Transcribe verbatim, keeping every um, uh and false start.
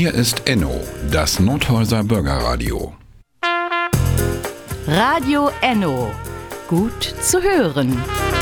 Hier ist Enno, das Nordhäuser Bürgerradio. Radio Enno. Gut zu hören.